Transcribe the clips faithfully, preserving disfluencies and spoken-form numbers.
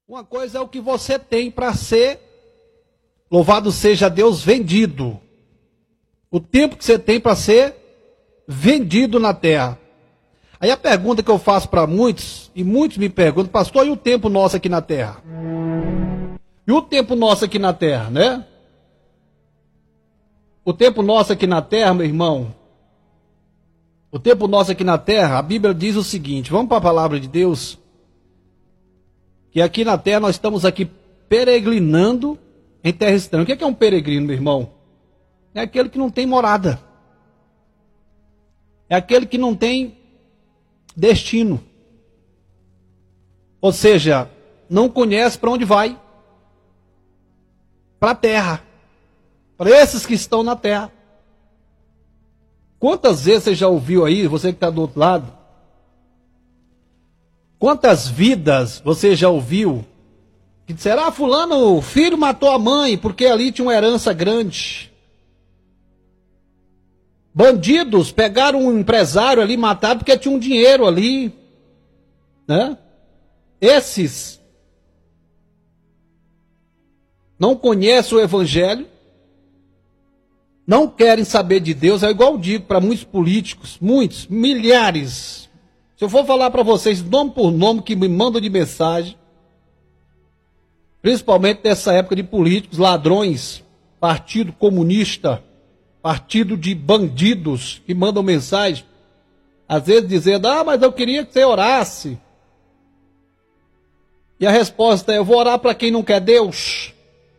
Uma coisa é o que você tem para ser, louvado seja Deus, vendido. O tempo que você tem para ser vendido na terra. Aí a pergunta que eu faço para muitos, e muitos me perguntam, pastor, e o tempo nosso aqui na terra? E o tempo nosso aqui na terra, né? O tempo nosso aqui na terra, meu irmão, o tempo nosso aqui na terra, a Bíblia diz o seguinte, vamos para a palavra de Deus, que aqui na terra nós estamos aqui peregrinando em terra estranha. O que é um peregrino, meu irmão? É aquele que não tem morada. É aquele que não tem destino. Ou seja, não conhece para onde vai. Para a terra. Para esses que estão na terra. Quantas vezes você já ouviu aí, você que está do outro lado, quantas vidas você já ouviu que disseram, ah, fulano, o filho matou a mãe porque ali tinha uma herança grande. Bandidos pegaram um empresário ali, mataram porque tinha um dinheiro ali, né? Esses não conhecem o evangelho, não querem saber de Deus, é igual eu digo para muitos políticos, muitos, milhares. Se eu for falar para vocês nome por nome que me mandam de mensagem, principalmente nessa época de políticos, ladrões, Partido Comunista, partido de bandidos que mandam mensagem, às vezes dizendo, ah, mas eu queria que você orasse. E a resposta é, eu vou orar para quem não quer Deus.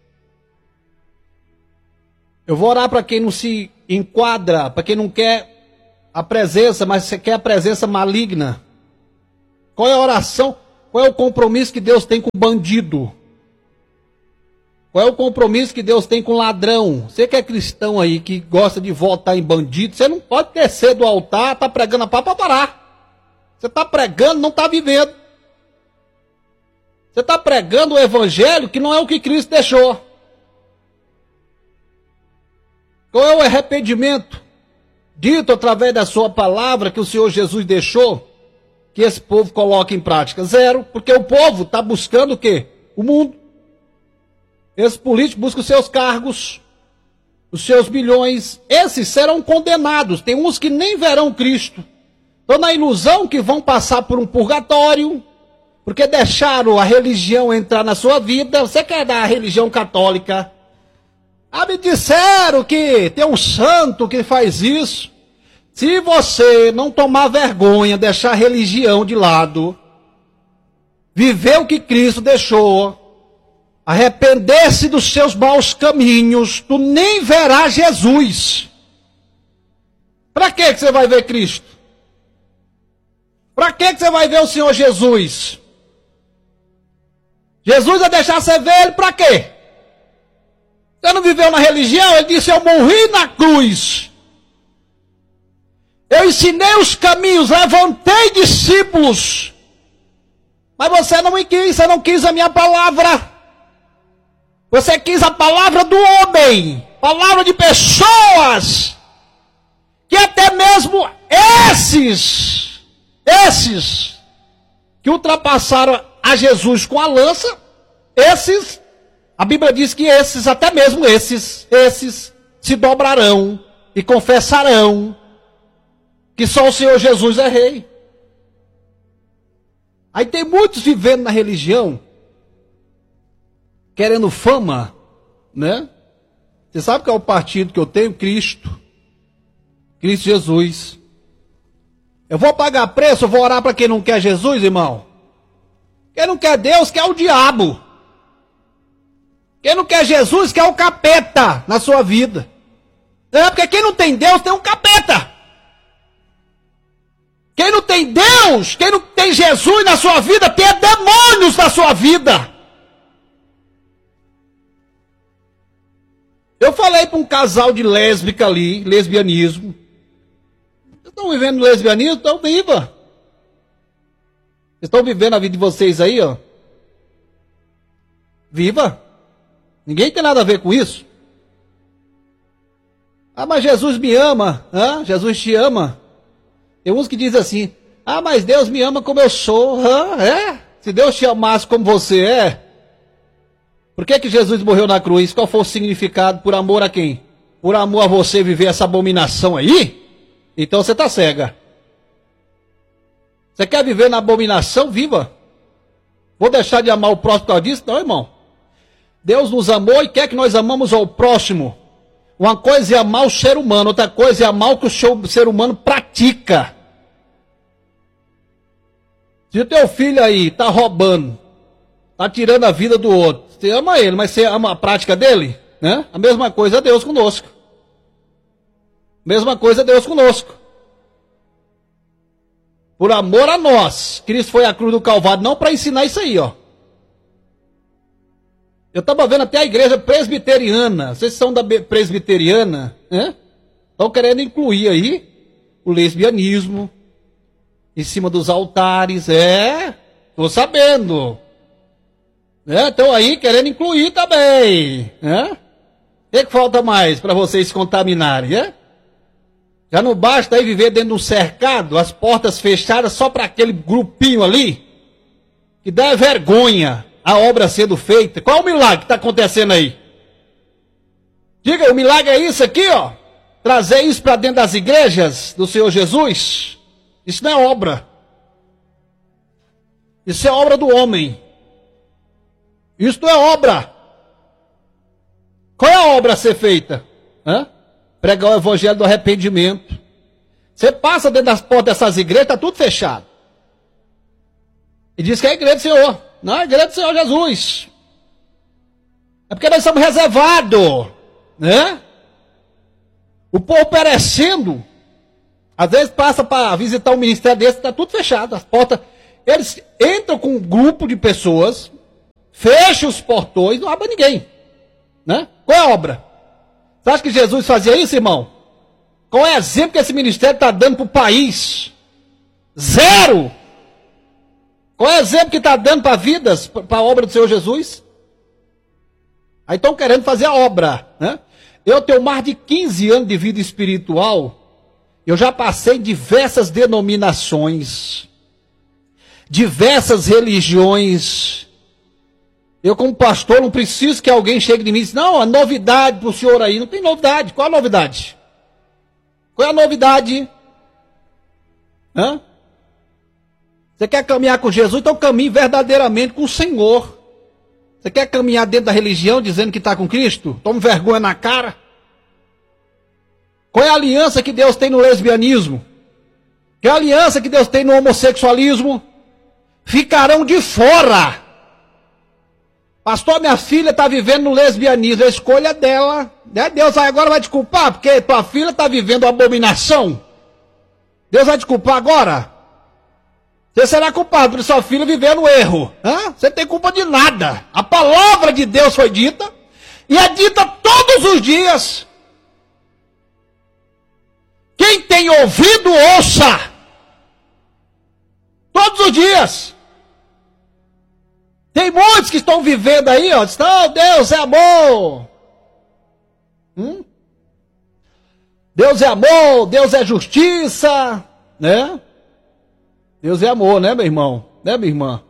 Eu vou orar para quem não se enquadra, para quem não quer a presença, mas você quer a presença maligna. Qual é a oração? Qual é o compromisso que Deus tem com o bandido? Qual é o compromisso que Deus tem com o ladrão? Você que é cristão aí, que gosta de votar em bandido, você não pode descer do altar, tá pregando a pá para parar. Você está pregando, não está vivendo. Você está pregando o evangelho que não é o que Cristo deixou. Qual é o arrependimento dito através da sua palavra que o Senhor Jesus deixou, que esse povo coloque em prática? Zero, porque o povo está buscando o quê? O mundo. Esses políticos buscam os seus cargos, os seus bilhões. Esses serão condenados. Tem uns que nem verão Cristo. Estão na ilusão que vão passar por um purgatório, porque deixaram a religião entrar na sua vida. Você quer dar a religião católica? Ah, me disseram que tem um santo que faz isso. Se você não tomar vergonha, deixar a religião de lado, viver o que Cristo deixou, arrepender-se dos seus maus caminhos, tu nem verás Jesus. Para que você vai ver Cristo? Para que você vai ver o Senhor Jesus? Jesus vai deixar você ver ele para quê? Você não viveu na religião? Ele disse, eu morri na cruz. Eu ensinei os caminhos, levantei discípulos. Mas você não me quis, você não quis a minha palavra. Você quis a palavra do homem, palavra de pessoas, que até mesmo esses, esses, que ultrapassaram a Jesus com a lança, esses, a Bíblia diz que esses, até mesmo esses, esses, se dobrarão e confessarão que só o Senhor Jesus é rei. Aí tem muitos vivendo na religião, querendo fama, né? Você sabe qual é o partido que eu tenho? Cristo. Cristo Jesus. Eu vou pagar preço, eu vou orar para quem não quer Jesus, irmão. Quem não quer Deus, quer o diabo. Quem não quer Jesus, quer o capeta na sua vida. É, porque quem não tem Deus, tem um capeta. Quem não tem Deus, quem não tem Jesus na sua vida, tem demônios na sua vida. Eu falei para um casal de lésbica ali, lesbianismo. Vocês estão vivendo lesbianismo? Então viva. Vocês estão vivendo a vida de vocês aí, ó. Viva. Ninguém tem nada a ver com isso. Ah, mas Jesus me ama. Ah, Jesus te ama. Tem uns que dizem assim, ah, mas Deus me ama como eu sou. Ah, é? Se Deus te amasse como você é, por que que Jesus morreu na cruz? Qual foi o significado? Por amor a quem? Por amor a você viver essa abominação aí? Então você está cega. Você quer viver na abominação? Viva. Vou deixar de amar o próximo por causa disso? Não, irmão. Deus nos amou e quer que nós amamos ao próximo. Uma coisa é amar o ser humano, outra coisa é amar o que o ser humano pratica. Se o teu filho aí está roubando, está tirando a vida do outro, você ama ele, mas você ama a prática dele? Né? A mesma coisa é Deus conosco. Mesma coisa é Deus conosco. Por amor a nós, Cristo foi à cruz do Calvário, não para ensinar isso aí, ó. Eu estava vendo até a igreja presbiteriana, vocês são da presbiteriana, né? Estão querendo incluir aí o lesbianismo em cima dos altares, é, estou sabendo. Estão aí querendo incluir também, né? O que, que falta mais para vocês se contaminarem, é? Já não basta aí viver dentro de um cercado, as portas fechadas só para aquele grupinho ali, que dá vergonha a obra sendo feita. Qual é o milagre que está acontecendo aí? Diga, o milagre é isso aqui, ó. Trazer isso para dentro das igrejas do Senhor Jesus. Isso não é obra. Isso é obra do homem. Isso não é obra. Qual é a obra a ser feita? Hã? Pregar o evangelho do arrependimento. Você passa dentro das portas dessas igrejas, está tudo fechado. E diz que é a igreja do Senhor. Não, é a igreja do Senhor Jesus. É porque nós somos reservados, né? O povo perecendo. Às vezes passa para visitar um ministério desse, está tudo fechado. As portas, eles entram com um grupo de pessoas, fecham os portões, não abre ninguém. Né? Qual é a obra? Você acha que Jesus fazia isso, irmão? Qual é o exemplo que esse ministério está dando para o país? Zero! Qual é o exemplo que está dando para vidas, para a obra do Senhor Jesus? Aí estão querendo fazer a obra, né? Eu tenho mais de quinze anos de vida espiritual, eu já passei em diversas denominações, diversas religiões. Eu, como pastor, não preciso que alguém chegue de mim e diga, não, a novidade para o senhor aí. Não tem novidade. Qual a novidade? Qual é a novidade? Hã? Você quer caminhar com Jesus? Então caminhe verdadeiramente com o Senhor. Você quer caminhar dentro da religião dizendo que está com Cristo? Tome vergonha na cara. Qual é a aliança que Deus tem no lesbianismo? Qual é a aliança que Deus tem no homossexualismo? Ficarão de fora. Pastor, minha filha está vivendo no lesbianismo, a escolha dela. Né? Deus agora vai te culpar, porque tua filha está vivendo uma abominação. Deus vai te culpar agora? Você será culpado por sua filha viver no erro. Hã? Você não tem culpa de nada. A palavra de Deus foi dita, e é dita todos os dias. Quem tem ouvido, ouça. Todos os dias. Tem muitos que estão vivendo aí, ó, dizem, oh, Deus é amor. Hum? Deus é amor, Deus é justiça, né? Deus é amor, né, meu irmão? Né, minha irmã?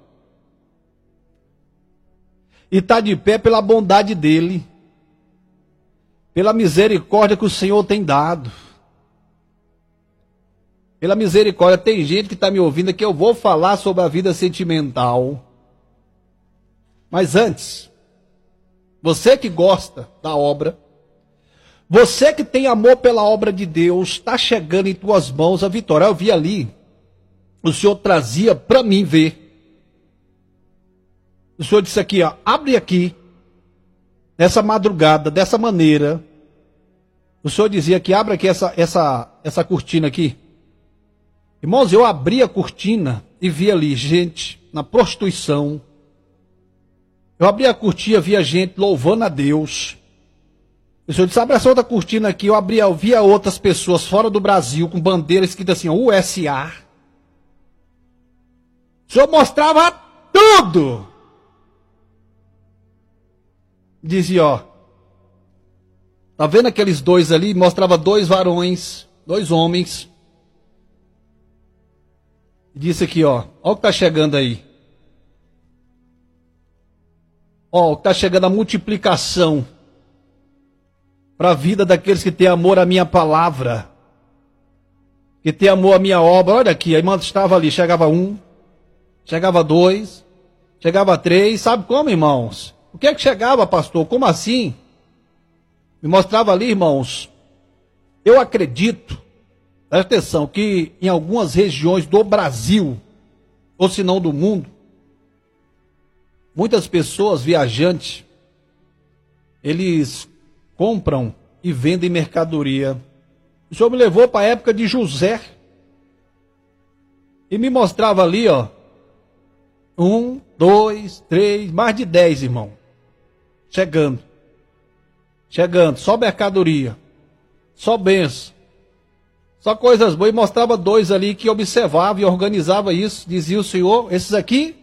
E está de pé pela bondade dele, pela misericórdia que o Senhor tem dado. Pela misericórdia, tem gente que está me ouvindo aqui, eu vou falar sobre a vida sentimental. Mas antes, você que gosta da obra, você que tem amor pela obra de Deus, está chegando em tuas mãos a vitória. Eu vi ali, o Senhor trazia para mim ver. O Senhor disse aqui, ó, abre aqui, nessa madrugada, dessa maneira. O Senhor dizia que abre aqui essa, essa, essa cortina aqui. Irmãos, eu abri a cortina e vi ali gente na prostituição. Eu abri a cortina, via gente louvando a Deus. O Senhor disse, abre essa outra cortina aqui. Eu abri, eu via outras pessoas fora do Brasil com bandeira escrita assim, U S A. O Senhor mostrava tudo. Dizia, ó, tá vendo aqueles dois ali? Mostrava dois varões, dois homens. Disse aqui, ó, olha o que tá chegando aí. Ó, está chegando a multiplicação para a vida daqueles que têm amor à minha palavra, que têm amor à minha obra. Olha aqui, a irmã estava ali, chegava um, chegava dois, chegava três, sabe como, irmãos? O que é que chegava, pastor? Como assim? Me mostrava ali, irmãos. Eu acredito, presta atenção, que em algumas regiões do Brasil, ou se não do mundo, muitas pessoas, viajantes, eles compram e vendem mercadoria. O Senhor me levou para a época de José e me mostrava ali, ó, um, dois, três, mais de dez, irmão, chegando, chegando, só mercadoria, só bênção, só coisas boas. E mostrava dois ali que observava e organizava isso. Dizia o Senhor, esses aqui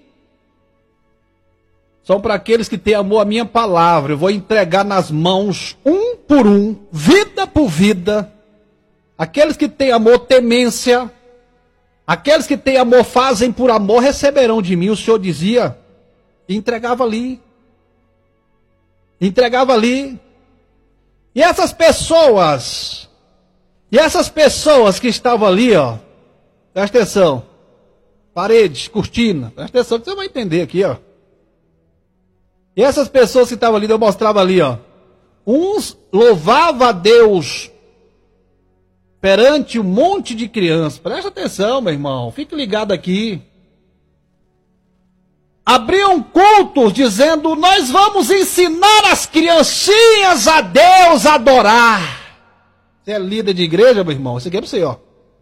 são para aqueles que têm amor à minha palavra. Eu vou entregar nas mãos, um por um, vida por vida. Aqueles que têm amor, temência. Aqueles que têm amor, fazem por amor, receberão de mim. O Senhor dizia, e entregava ali. Entregava ali. E essas pessoas, e essas pessoas que estavam ali, ó, presta atenção, paredes, cortina, presta atenção que você vai entender aqui, ó. E essas pessoas que estavam ali, eu mostrava ali, ó. Uns louvavam a Deus perante um monte de crianças. Presta atenção, meu irmão. Fique ligado aqui. Abriam cultos dizendo, nós vamos ensinar as criancinhas a Deus a adorar. Você é líder de igreja, meu irmão? Isso aqui é para você, ó.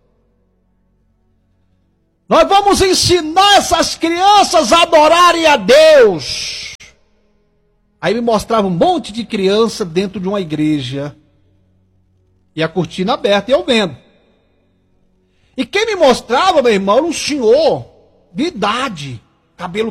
Nós vamos ensinar essas crianças a adorarem a Deus. Aí me mostrava um monte de criança dentro de uma igreja. E a cortina aberta e eu vendo. E quem me mostrava, meu irmão, era um senhor de idade. Cabelo